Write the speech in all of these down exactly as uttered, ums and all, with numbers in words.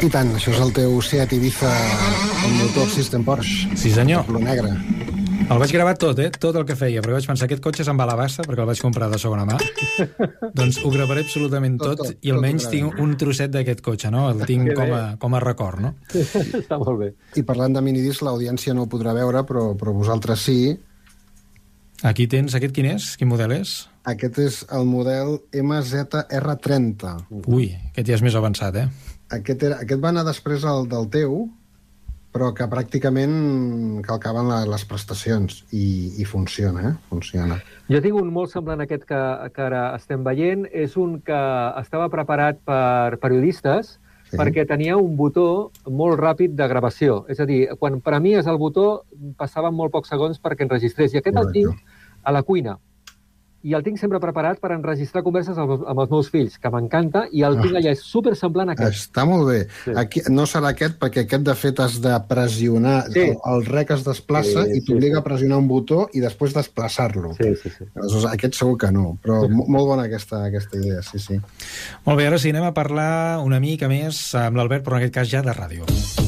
I tant, això és el teu Seat Ibiza amb motor System Porsche. Sí, senyor. El negre. El vaig gravar tot, eh? Tot el que feia, perquè vaig pensar, aquest cotxe se'n va a la bassa, perquè el vaig comprar de segona mà. Doncs ho gravaré absolutament tot, tot, tot i almenys tot tinc un trosset d'aquest cotxe, no? El tinc com a, com a record, no? Està molt bé. I parlant de minidisc, l'audiència no ho podrà veure, però, però vosaltres sí. Aquí tens, aquest quin és? Quin model és? Aquest és el model M Z R trenta. Ui, aquest ja és més avançat, eh? Aquest, era, aquest va anar després al, del teu, però que pràcticament calcaven la, les prestacions i, i funciona, eh? Funciona. Jo tinc un molt semblant a aquest que, que ara estem veient. És un que estava preparat per periodistes, sí, perquè tenia un botó molt ràpid de gravació. És a dir, quan premies el botó passaven molt pocs segons perquè enregistrés. I aquest el tinc a la cuina. I el tinc sempre preparat per enregistrar converses amb, amb els meus fills, que m'encanta, i el tinc allà, és super semblant a aquest. Està molt bé. Sí. Aquí, no serà aquest, perquè aquest, de fet, has de pressionar... Sí. El, el rec es desplaça sí, i t'obliga sí, sí. a pressionar un botó i després desplaçar-lo. Sí, sí, sí. Aleshores, aquest segur que no, però sí. molt bona aquesta, aquesta idea, sí, sí. Molt bé, ara sí, anem a parlar una mica més amb l'Albert, però en aquest cas ja de ràdio.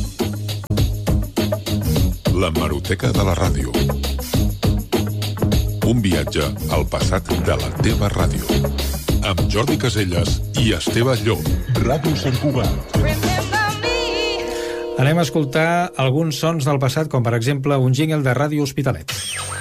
L'hemeroteca de la ràdio. Un viatge al passat de la teva ràdio. Amb Jordi Caselles i Esteve Llop. Ràdio Sant Cugat. Anem a escoltar alguns sons del passat, com per exemple un jingle de Ràdio Hospitalet.